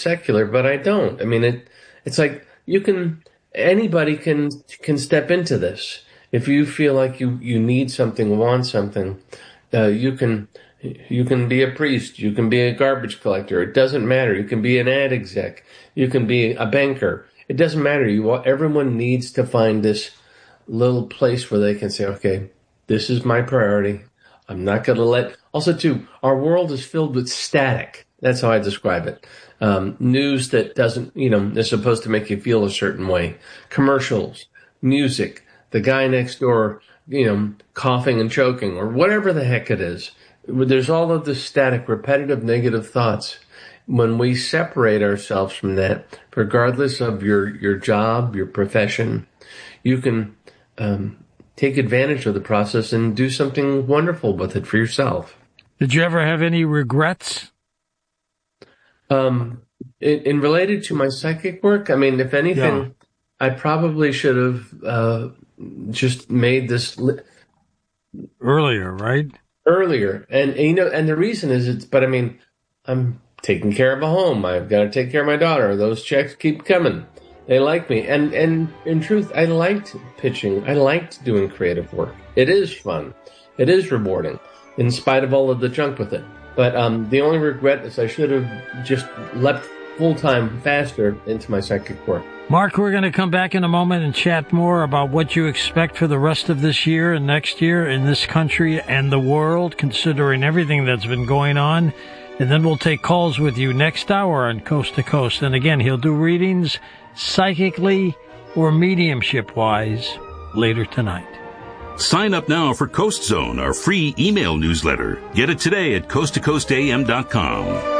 secular, but I don't. I mean, it's like anybody can step into this. If you feel like you need something, want something, you can be a priest, you can be a garbage collector. It doesn't matter. You can be an ad exec, you can be a banker. It doesn't matter. Everyone needs to find this little place where they can say, okay, this is my priority. I'm not going to let. Also, too, our world is filled with static. That's how I describe it. News that doesn't, is supposed to make you feel a certain way. Commercials, music, the guy next door, coughing and choking, or whatever the heck it is. There's all of this static, repetitive, negative thoughts. When we separate ourselves from that, regardless of your job, your profession, you can take advantage of the process and do something wonderful with it for yourself. Did you ever have any regrets? In related to my psychic work, I mean, if anything, I probably should have just made this earlier, right? Earlier, and the reason is I'm taking care of a home. I've got to take care of my daughter. Those checks keep coming. They like me, and in truth, I liked pitching. I liked doing creative work. It is fun. It is rewarding, in spite of all of the junk with it. But the only regret is I should have just leapt full-time faster into my psychic work. Mark, we're going to come back in a moment and chat more about what you expect for the rest of this year and next year in this country and the world, considering everything that's been going on. And then we'll take calls with you next hour on Coast to Coast. And again, he'll do readings psychically or mediumship-wise later tonight. Sign up now for Coast Zone, our free email newsletter. Get it today at coasttocoastam.com.